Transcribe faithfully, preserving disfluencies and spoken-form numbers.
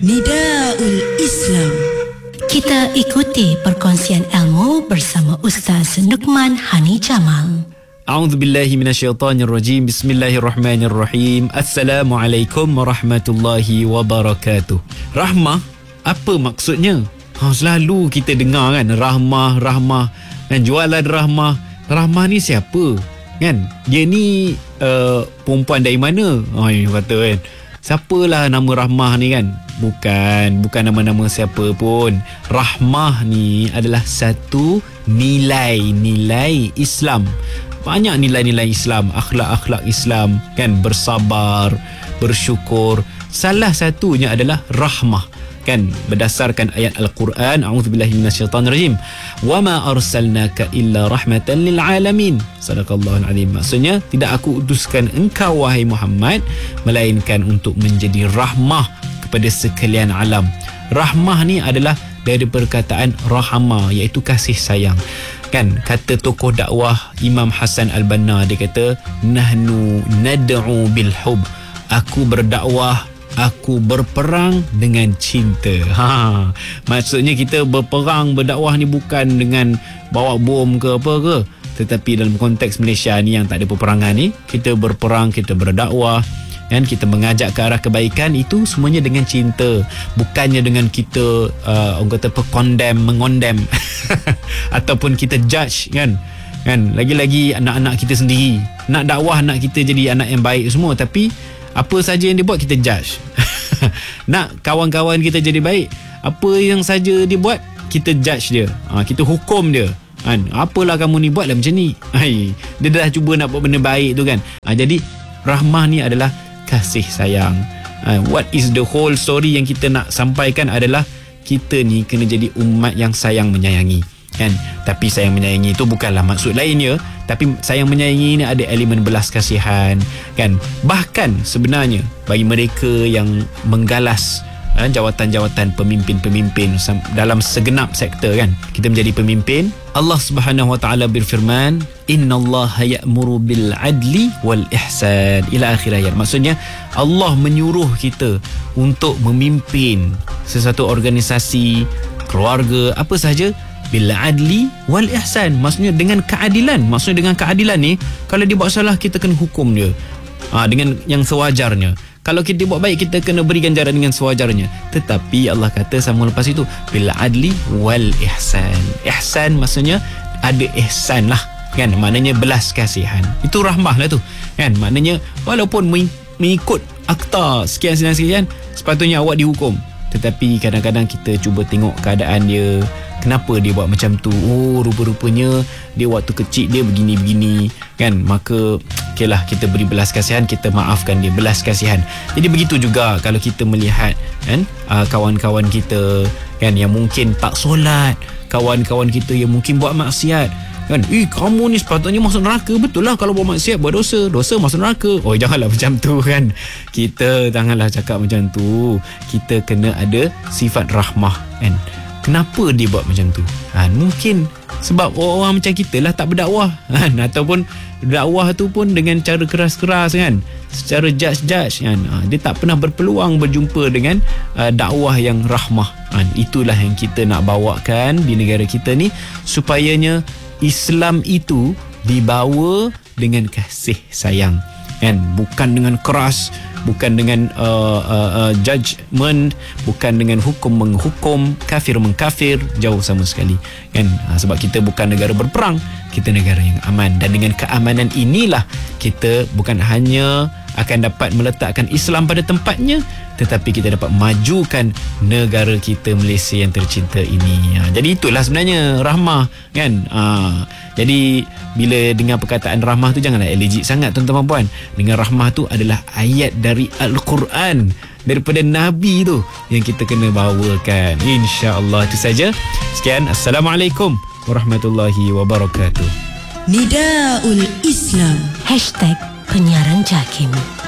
Nidaul Islam. Kita ikuti perkongsian ilmu bersama Ustaz Nukman Hani Jamal. A'udzubillahi minasyaitanirrajim. Bismillahirrahmanirrahim. Assalamualaikum warahmatullahi wabarakatuh. Rahmah, apa maksudnya? Ha, selalu kita dengar kan, rahmah, rahmah, kan, jualan rahmah. Rahmah ni siapa? Kan? Dia ni uh, perempuan dari mana? Oh, dia kata kan, siapalah nama Rahmah ni kan? Bukan, bukan nama-nama siapa pun. Rahmah ni adalah satu nilai-nilai Islam. Banyak nilai-nilai Islam, akhlak-akhlak Islam, kan, bersabar, bersyukur. Salah satunya adalah rahmah, kan, berdasarkan ayat Al-Quran. A'udzubillahi minasyaitanirrajim. Wa ma arsalnaka illa rahmatan lil alamin. Sadaqallahul azim. Maksudnya, tidak aku utuskan engkau wahai Muhammad melainkan untuk menjadi rahmah kepada sekalian alam. Rahmah ni adalah dari perkataan rahama, iaitu kasih sayang. Kan, kata tokoh dakwah Imam Hasan Al-Banna, dia kata, nahnu nad'u bil hub. Aku berdakwah, aku berperang dengan cinta. Ha, maksudnya kita berperang, berdakwah ni bukan dengan bawa bom ke apa ke, tetapi dalam konteks Malaysia ni yang tak ada peperangan ni, kita berperang, kita berdakwah, dan kita mengajak ke arah kebaikan, itu semuanya dengan cinta, bukannya dengan kita uh, orang kata condemn, mengondem ataupun kita judge, kan kan lagi-lagi anak-anak kita sendiri. Nak dakwah anak kita jadi anak yang baik semua, tapi apa saja yang dia buat kita judge. Nak kawan-kawan kita jadi baik, apa yang saja dia buat kita judge dia, ha, kita hukum dia, kan, apalah kamu ni, buatlah macam ni. Hai, dia dah cuba nak buat benda baik tu kan. Ha, jadi rahmah ni adalah kasih sayang. Ha, what is the whole story yang kita nak sampaikan adalah kita ni kena jadi umat yang sayang menyayangi, kan. Tapi sayang menyayangi itu bukanlah maksud lainnya, tapi sayang menyayangi ini ada elemen belas kasihan, kan. Bahkan sebenarnya bagi mereka yang menggalas ha, jawatan-jawatan pemimpin-pemimpin dalam segenap sektor, kan, kita menjadi pemimpin, Allah Subhanahu wa taala berfirman, innallaha ya'muru bil adli wal ihsan, ila akhir ayat. Maksudnya Allah menyuruh kita untuk memimpin sesuatu organisasi, keluarga, apa sahaja, bil adli wal ihsan, maksudnya dengan keadilan. Maksudnya dengan keadilan ni, kalau dia buat salah kita kena hukum dia ha, dengan yang sewajarnya. Kalau kita buat baik, kita kena beri ganjaran dengan sewajarnya. Tetapi Allah kata sama lepas itu, bil adli wal ihsan. Ihsan maksudnya ada ihsan lah, kan, maknanya belas kasihan. Itu rahmah lah tu, kan. Maknanya walaupun mengikut akta sekian sekian sekian, sepatutnya awak dihukum, tetapi kadang-kadang kita cuba tengok keadaan dia, kenapa dia buat macam tu. Oh, rupa-rupanya dia waktu kecil dia begini-begini, kan. Maka okey lah, kita beri belas kasihan, kita maafkan dia, belas kasihan. Jadi begitu juga kalau kita melihat, kan, uh, kawan-kawan kita, kan, yang mungkin tak solat, kawan-kawan kita yang mungkin buat maksiat, kan. Eh, kamu ni sepatutnya masuk neraka. Betul lah, kalau buat maksiat, buat dosa, dosa masuk neraka. Oh, janganlah macam tu, kan. Kita janganlah cakap macam tu. Kita kena ada sifat rahmah, kan. Kenapa dia buat macam tu? Ha, mungkin sebab orang-orang macam kita lah tak berdakwah, kan? Ataupun dakwah tu pun dengan cara keras-keras, kan, secara judge-judge, kan? Ha, dia tak pernah berpeluang berjumpa dengan uh, dakwah yang rahmah, kan? Itulah yang kita nak bawakan di negara kita ni, supayanya Islam itu dibawa dengan kasih sayang, kan, bukan dengan keras, bukan dengan uh, uh, uh, judgement, bukan dengan hukum menghukum, kafir mengkafir, jauh sama sekali, kan. Ha, sebab kita bukan negara berperang, kita negara yang aman. Dan dengan keamanan inilah kita bukan hanya akan dapat meletakkan Islam pada tempatnya, tetapi kita dapat majukan negara kita Malaysia yang tercinta ini. Ha, jadi itulah sebenarnya rahmah, kan. Ha, jadi bila dengar perkataan rahmah tu, janganlah allergic sangat, tuan-tuan puan. Dengan rahmah tu adalah ayat dari Al-Quran, daripada Nabi tu yang kita kena bawakan. InsyaAllah itu saja. Sekian, Assalamualaikum warahmatullahi wabarakatuh. Nidaul Islam. Hashtag Penyiaran Jakim.